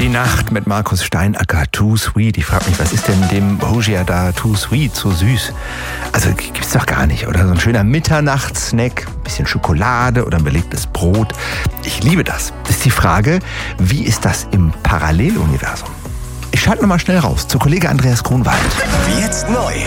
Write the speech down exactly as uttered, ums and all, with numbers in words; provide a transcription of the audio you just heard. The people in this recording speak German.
Die Nacht mit Markus Steinacker, Too Sweet. Ich frage mich, was ist denn dem Hojia da Too Sweet, so süß? Also gibt's doch gar nicht, oder? So ein schöner Mitternachtssnack, ein bisschen Schokolade oder ein belegtes Brot. Ich liebe das. Ist die Frage, wie ist das im Paralleluniversum? Ich schalte nochmal schnell raus zu Kollege Andreas Grunwald. Jetzt neu.